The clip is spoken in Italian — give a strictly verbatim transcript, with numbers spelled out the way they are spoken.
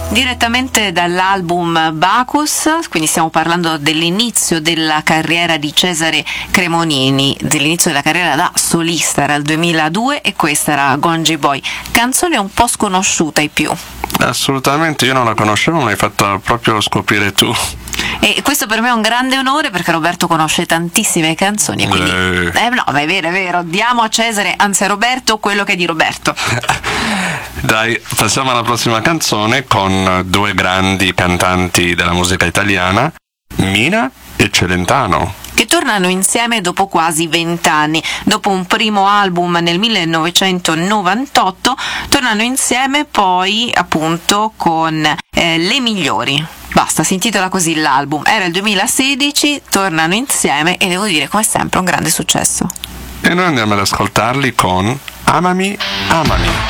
Direttamente dall'album Bacchus, quindi stiamo parlando dell'inizio della carriera di Cesare Cremonini, dell'inizio della carriera da solista, era il duemiladue e questa era Gonji Boy, canzone un po' sconosciuta ai più. Assolutamente, io non la conoscevo, me l'hai fatta proprio scoprire tu. E questo per me è un grande onore perché Roberto conosce tantissime canzoni e quindi eh. eh, no, ma è vero, è vero, diamo a Cesare, anzi a Roberto, quello che è di Roberto. Dai, passiamo alla prossima canzone con due grandi cantanti della musica italiana, Mina e Celentano, che tornano insieme dopo quasi vent'anni. Dopo un primo album nel millenovecentonovantotto, tornano insieme poi appunto con eh, Le Migliori. Basta, si intitola così l'album. Era il duemilasedici, tornano insieme e devo dire, come sempre, un grande successo. E noi andiamo ad ascoltarli con Amami, Amami.